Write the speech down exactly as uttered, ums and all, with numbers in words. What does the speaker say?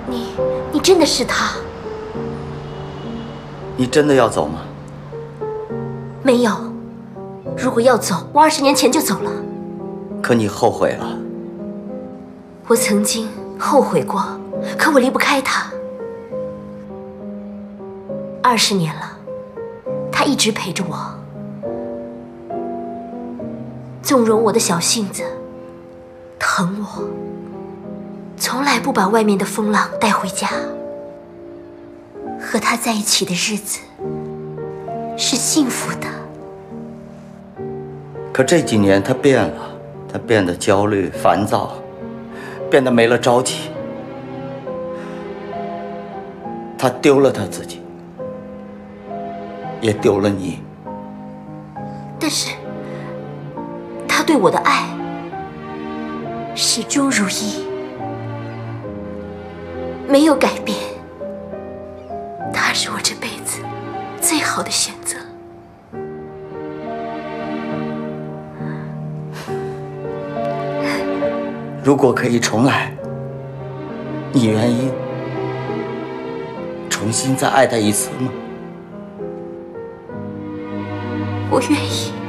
你，你真的是他？ 你真的要走吗？ 没有。如果要走，我二十年前就走了。 可你后悔了。 我曾经后悔过，可我离不开他。二十年了，他一直陪着我，纵容我的小性子，疼我，从来不把外面的风浪带回家。和他在一起的日子是幸福的。 可这几年他变了，他变得焦虑、烦躁，变得没了朝气。他丢了他自己，也丢了你。 但是，他对我的爱始终如一，没有改变。他是我这辈子最好的选择。 如果可以重来，你愿意重新再爱他一次吗？ 我愿意。